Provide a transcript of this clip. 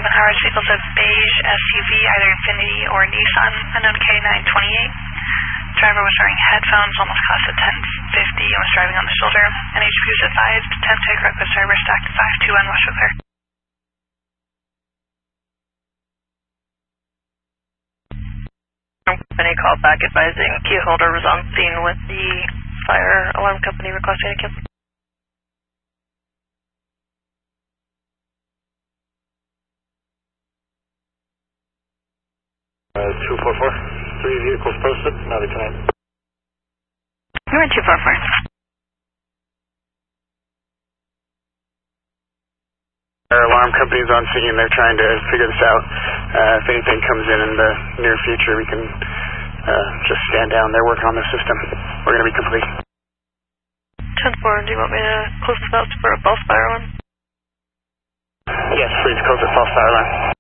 Howard, vehicles of beige SUV, either Infiniti or Nissan, unknown K928. Driver was wearing headphones, almost cost of $10.50, and was driving on the shoulder. NHP was advised, 10 take reckless driver, stacked 521 West River. Company called back advising key holder was on scene with the fire alarm company requesting a cancel. 244, 3 vehicles posted, another tonight. You're in 244. Our alarm company's on scene. They're trying to figure this out. If anything comes in the near future, we can just stand down. They're working on the system. We're going to be complete. 10-4, do you want me to close this out for a false fire alarm? Yes, please close the false fire alarm.